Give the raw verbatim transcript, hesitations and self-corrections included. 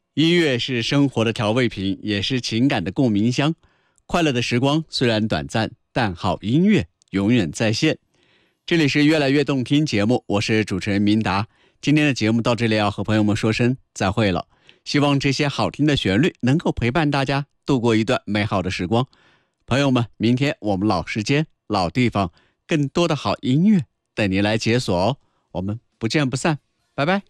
音乐是生活的调味品，也是情感的共鸣箱。快乐的时光虽然短暂，但好音乐永远在线。这里是越来越动听节目，我是主持人明达。今天的节目到这里要和朋友们说声再会了。希望这些好听的旋律能够陪伴大家度过一段美好的时光。朋友们，明天我们老时间、老地方，更多的好音乐等您来解锁哦。我们不见不散，拜拜。